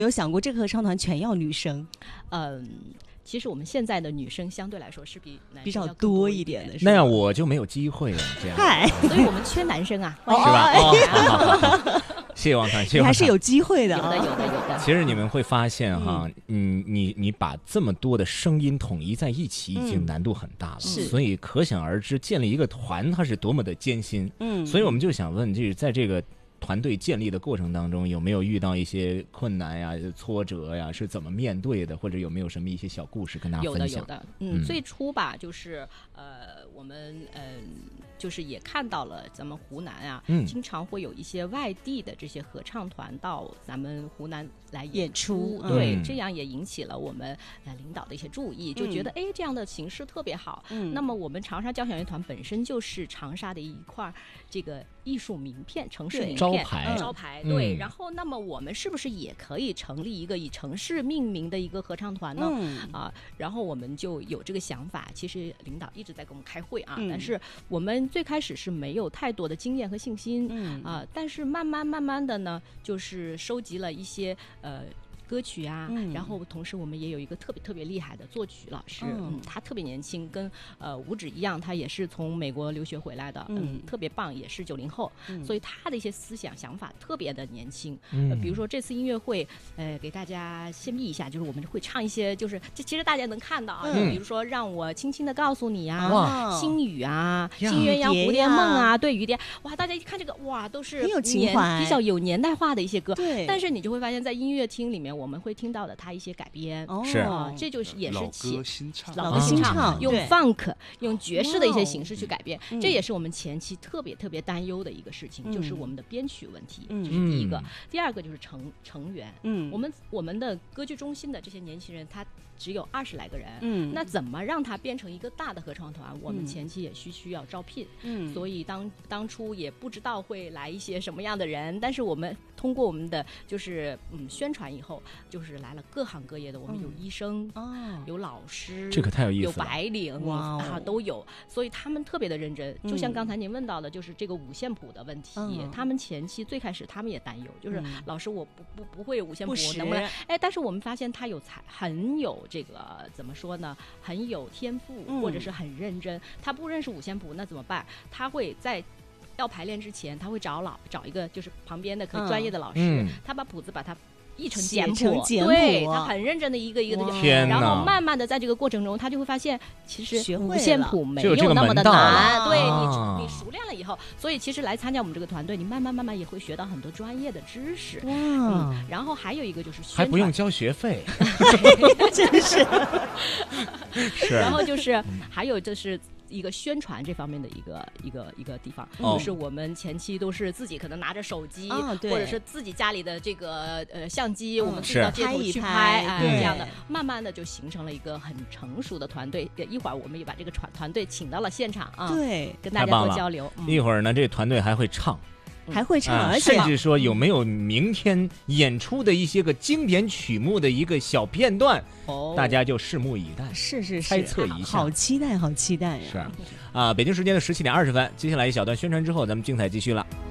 有想过这个合唱团全要女生？ 其实我们现在的女生相对来说是比较多一点的， 那样我就没有机会了。这样， 所以我们缺男生啊， 是吧？好，谢谢王团，谢谢王团， 你还是有机会的。 有的。 其实你们会发现哈，你把这么多的声音统一在一起，已经难度很大了。所以可想而知，建立一个团它是多么的艰辛。所以我们就想问，就是在这个团队建立的过程当中，有没有遇到一些困难呀、挫折呀？是怎么面对的？或者有没有什么一些小故事跟大家分享？ 有的。最初吧，就是我们就是也看到了咱们湖南啊，经常会有一些外地的这些合唱团到咱们湖南来演出，对，这样也引起了我们领导的一些注意，就觉得这样的形式特别好。那么我们长沙交响乐团本身就是长沙的一块这个艺术名片、城市名片、招牌，对。然后，那么我们是不是也可以成立一个以城市命名的一个合唱团呢？然后我们就有这个想法。其实领导一直在跟我们开会啊，但是我们最开始是没有太多的经验和信心，但是慢慢的呢，就是收集了一些歌曲啊，然后同时我们也有一个特别厉害的作曲老师，他特别年轻，跟吴芷一样，他也是从美国留学回来的，特别棒，也是90后，所以他的一些思想想法特别的年轻。比如说这次音乐会，给大家献密一下，就是我们会唱一些，就是其实大家能看到啊，比如说让我轻轻的告诉你啊，星雨啊，新鸳鸯蝴蝶梦啊，对，雨蝶，哇，大家一看这个，哇，都是有情怀， 比较有年代化的一些歌， 对。 但是你就会发现在音乐厅里面，我们会听到的它一些改编，这就是也是老歌新唱， 用 funk 用爵士的一些形式去改编，这也是我们前期特别担忧的一个事情，就是我们的编曲问题，这是第一个。第二个就是成员，我们的歌剧中心的这些年轻人，他只有20来个人，那怎么让他变成一个大的合唱团？我们前期也需要招聘，所以当初也不知道会来一些什么样的人，但是我们通过我们的就是宣传以后，就是来了各行各业的，我们有医生，有老师， 这可太有意思了， 有白领都有，所以他们特别的认真。就像刚才您问到的，就是这个五线谱的问题，他们前期最开始他们也担忧，就是老师我不会五线谱，能不能？但是我们发现他很有这个怎么说呢？很有天赋，或者是很认真。他不认识五线谱，那怎么办？他会在要排练之前，他会找一个就是旁边的专业的老师，他把谱子把它译成简谱，对，他很认真的一个一个的，然后慢慢的在这个过程中，他就会发现其实五线谱没有那么的难，对，你熟练了以后，所以其实来参加我们这个团队，你慢慢也会学到很多专业的知识。然后还有一个就是宣传， 还不用交学费， 真是。 然后就是还有就是一个宣传这方面的一个地方，就是我们前期都是自己可能拿着手机，或者是自己家里的这个相机，我们自己到街头去拍，这样的，慢慢的就形成了一个很成熟的团队。一会儿我们也把这个团队请到了现场啊， 对， 跟大家做交流。 一会儿呢，这团队还会唱。 而且甚至说有没有明天演出的一些个经典曲目的一个小片段，大家就拭目以待， 是猜测一下， 好期待呀！ 是北京时间的17点20分，接下来一小段宣传之后，咱们精彩继续了。